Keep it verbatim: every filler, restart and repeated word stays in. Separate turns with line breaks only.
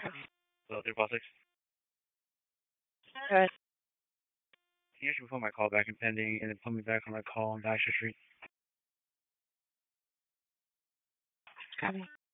So three four six.
Alright.
You should put my call back in pending and then put me back on my call on Baxter Street.
Copy.